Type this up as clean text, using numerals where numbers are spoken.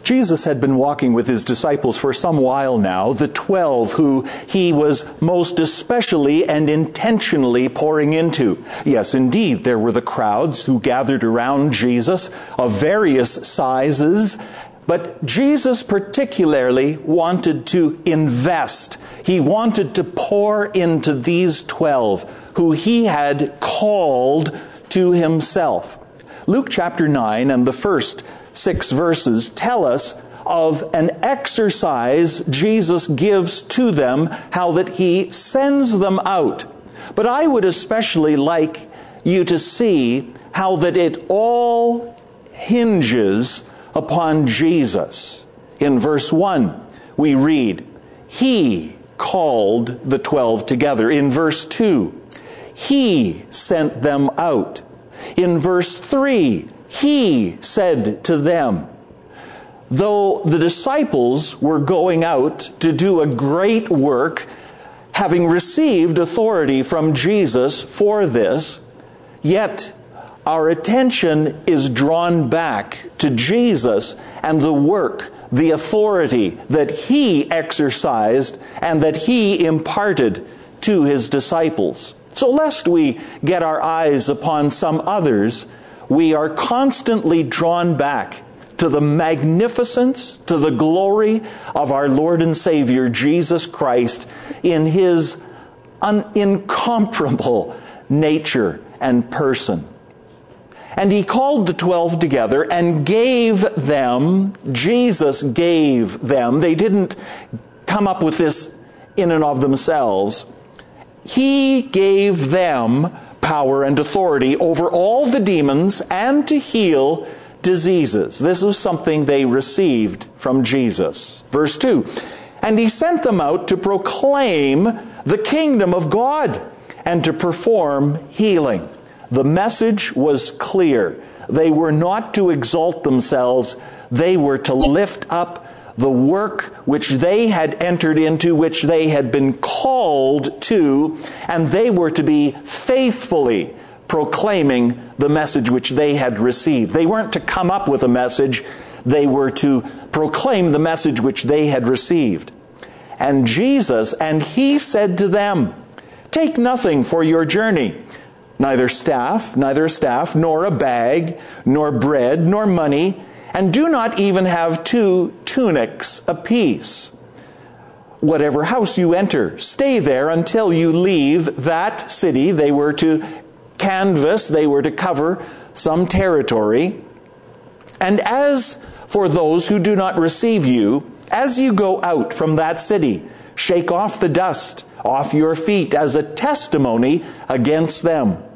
Jesus had been walking with his disciples for some while now, the 12 who he was most especially and intentionally pouring into. Yes, indeed, there were the crowds who gathered around Jesus of various sizes, but Jesus particularly wanted to invest. He wanted to pour into these 12 who he had called to himself. Luke chapter 9 and the first 6 verses tell us of an exercise Jesus gives to them, how that he sends them out. But I would especially like you to see how that it all hinges upon Jesus. In verse 1, we read, He called the 12 together. In verse 2, He sent them out. In verse 3, He said to them. Though the disciples were going out to do a great work, having received authority from Jesus for this, yet our attention is drawn back to Jesus and the work, the authority that He exercised and that He imparted to His disciples. So lest we get our eyes upon some others, we are constantly drawn back to the magnificence, to the glory of our Lord and Savior Jesus Christ in His incomparable nature and person. And He called the 12 together and gave them, Jesus gave them, they didn't come up with this in and of themselves. He gave them power and authority over all the demons and to heal diseases. This was something they received from Jesus. Verse 2, and He sent them out to proclaim the kingdom of God and to perform healing. The message was clear. They were not to exalt themselves. They were to lift up the work which they had entered into, which they had been called to, and they were to be faithfully proclaiming the message which they had received. They weren't to come up with a message. They were to proclaim the message which they had received. And Jesus, and He said to them, take nothing for your journey, neither a staff, nor a bag, nor bread, nor money, and do not even have 2 tunics apiece. Whatever house you enter, stay there until you leave that city. They were to canvass, they were to cover some territory. And as for those who do not receive you, as you go out from that city, shake off the dust off your feet as a testimony against them.